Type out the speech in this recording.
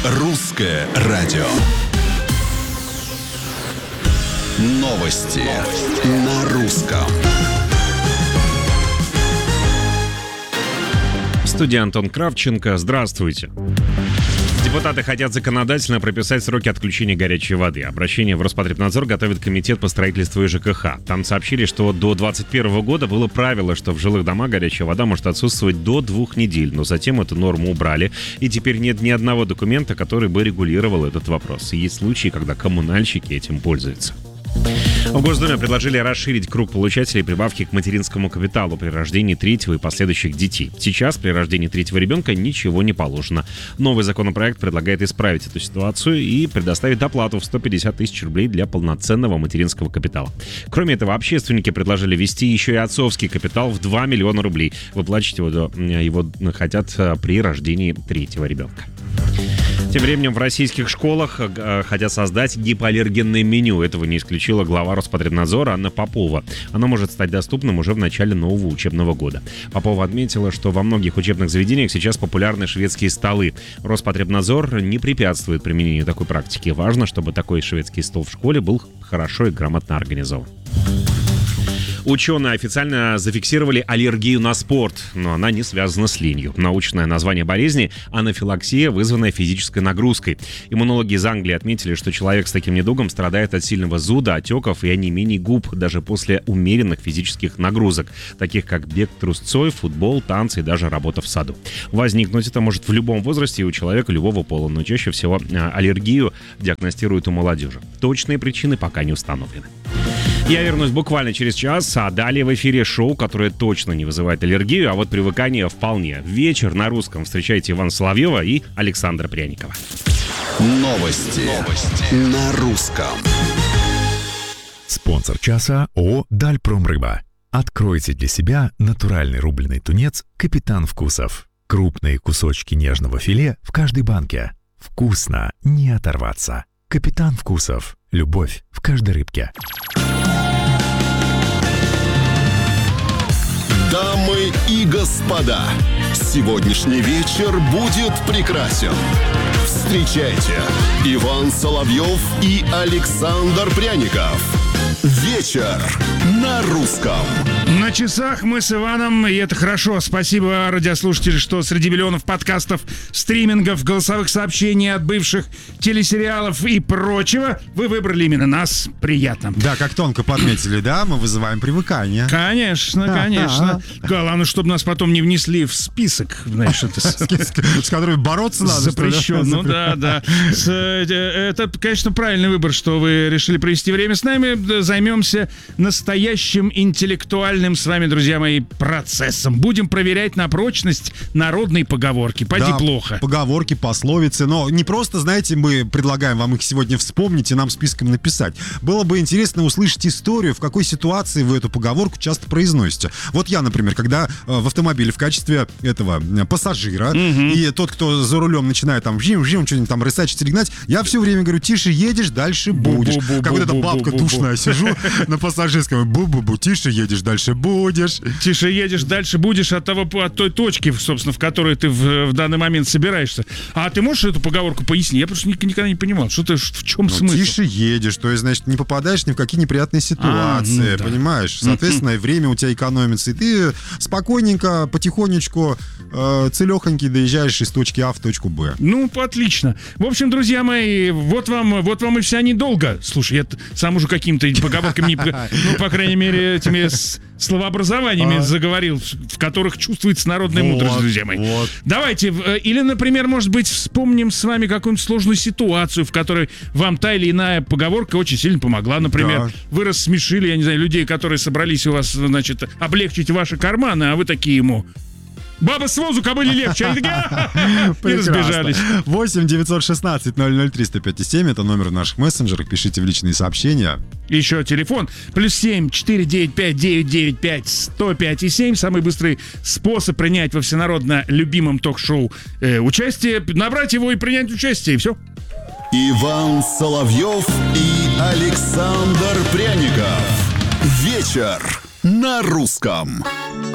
Русское радио. Новости на русском. В студии Антон Кравченко. Здравствуйте. Депутаты хотят законодательно прописать сроки отключения горячей воды. Обращение в Роспотребнадзор готовит комитет по строительству и ЖКХ. Там сообщили, что до 2021 года было правило, что в жилых домах горячая вода может отсутствовать до 2 недель. Но затем эту норму убрали. И теперь нет ни одного документа, который бы регулировал этот вопрос. И есть случаи, когда коммунальщики этим пользуются. В Госдуме предложили расширить круг получателей прибавки к материнскому капиталу при рождении третьего и последующих детей. Сейчас при рождении третьего ребенка ничего не положено. Новый законопроект предлагает исправить эту ситуацию и предоставить оплату в 150 тысяч рублей для полноценного материнского капитала. Кроме этого, общественники предложили ввести еще и отцовский капитал в 2 миллиона рублей. Выплачивать его хотят при рождении третьего ребенка. Тем временем в российских школах хотят создать гипоаллергенное меню. Этого не исключила глава Роспотребнадзора Анна Попова. Оно может стать доступным уже в начале нового учебного года. Попова отметила, что во многих учебных заведениях сейчас популярны шведские столы. Роспотребнадзор не препятствует применению такой практики. Важно, чтобы такой шведский стол в школе был хорошо и грамотно организован. Ученые официально зафиксировали аллергию на спорт, но она не связана с ленью. Научное название болезни – анафилаксия, вызванная физической нагрузкой. Иммунологи из Англии отметили, что человек с таким недугом страдает от сильного зуда, отеков и онемений губ даже после умеренных физических нагрузок, таких как бег трусцой, футбол, танцы и даже работа в саду. Возникнуть это может в любом возрасте и у человека любого пола, но чаще всего аллергию диагностируют у молодежи. Точные причины пока не установлены. Я вернусь буквально через час, а далее в эфире шоу, которое точно не вызывает аллергию, а вот привыкание вполне. Вечер на русском. Встречайте Ивана Соловьева и Александра Пряникова. Новости на русском. Спонсор часа ООО «Дальпромрыба». Откройте для себя натуральный рубленый тунец «Капитан Вкусов». Крупные кусочки нежного филе в каждой банке. Вкусно, не оторваться. «Капитан Вкусов». Любовь в каждой рыбке. Дамы и господа, сегодняшний вечер будет прекрасен. Встречайте, Иван Соловьев и Александр Пряников. Вечер на русском. На часах мы с Иваном, и это хорошо. Спасибо, радиослушатели, что среди миллионов подкастов, стримингов, голосовых сообщений от бывших телесериалов и прочего вы выбрали именно нас. Приятно. Да, как тонко подметили, да, мы вызываем привыкание. Конечно, конечно. Главное, чтобы нас потом не внесли в список, знаешь, это с которыми бороться надо. Запрещен. Ну да. Это, конечно, правильный выбор, что вы решили провести время с нами. Займемся настоящим интеллектуальным с вами, друзья мои, процессом. Будем проверять на прочность народные поговорки. Поди плохо. Поговорки, пословицы. Но не просто, знаете, мы предлагаем вам их сегодня вспомнить и нам списком написать. Было бы интересно услышать историю, в какой ситуации вы эту поговорку часто произносите. Вот я, например, когда в автомобиле в качестве этого пассажира, и тот, кто за рулем начинает там жим-жим, что-нибудь там рысачить или гнать, я все время говорю: тише едешь, дальше будешь. Как вот эта бабка душная, сижу на пассажирском: бу-бу-бу, тише едешь, дальше будешь. Тише едешь, дальше будешь от той точки, собственно, в которой ты в данный момент собираешься. А ты можешь эту поговорку пояснить? Я просто никогда не понимал, в чем смысл? Тише едешь, то есть, значит, не попадаешь ни в какие неприятные ситуации, понимаешь? Соответственно, время у тебя экономится, и ты спокойненько, потихонечку, целехонький доезжаешь из точки А в точку Б. Ну, отлично. В общем, друзья мои, вот вам и вся недолго. Слушай, я сам уже какими-то поговорками, ну, по крайней мере, этими словообразованиями заговорил, в которых чувствуется народная мудрость, друзья мои. Давайте, или, например, может быть, вспомним с вами какую-нибудь сложную ситуацию, в которой вам та или иная поговорка очень сильно помогла. Например, вы рассмешили, я не знаю, людей, которые собрались у вас, значит, облегчить ваши карманы, а вы такие ему: баба с возу, кобыле легче. Они такие, и разбежались. 8 916 003 105 это номер в наших мессенджерах. Пишите в личные сообщения. Еще телефон +7 495 995 105 7. Самый быстрый способ принять во всенародно любимом ток-шоу участие. Набрать его и принять участие, и все. Иван Соловьев и Александр Пряников. Вечер на русском.